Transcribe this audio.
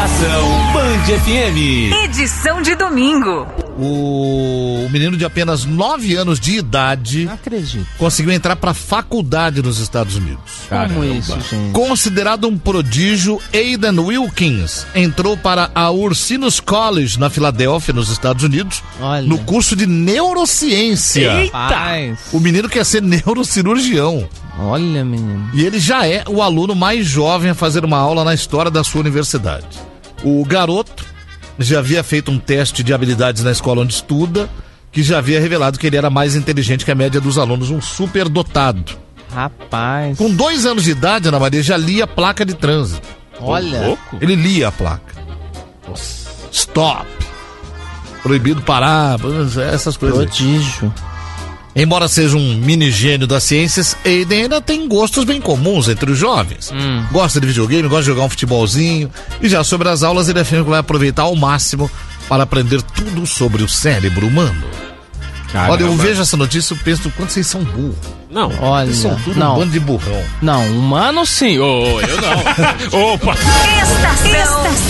Estação Band FM. Edição de domingo. O menino de apenas 9 anos de idade Não acredito. conseguiu entrar para faculdade nos Estados Unidos. Como isso, gente? Considerado um prodígio, Aiden Wilkins entrou para a Ursinus College na Filadélfia, nos Estados Unidos, Olha. no curso de neurociência. Rapaz. O menino quer ser neurocirurgião. Olha, menino. E ele já é o aluno mais jovem a fazer uma aula na história da sua universidade. O garoto já havia feito um teste de habilidades na escola onde estuda, que já havia revelado que ele era mais inteligente que a média dos alunos, um superdotado. Rapaz. Com 2 anos de idade, Ana Maria já lia a placa de trânsito. Olha. Ele lia a placa. Stop. Proibido parar, essas coisas. Prodígio. Embora seja um mini gênio das ciências, Aiden ainda tem gostos bem comuns entre os jovens. Gosta de videogame, gosta de jogar um futebolzinho. E já sobre as aulas, ele afirma que vai aproveitar ao máximo para aprender tudo sobre o cérebro humano. Caramba. Olha, eu vejo essa notícia e penso quanto vocês são burros. Não. Olha. Vocês são tudo um Não. bando de burrão. Não, humano sim. Eu não. Opa! Estação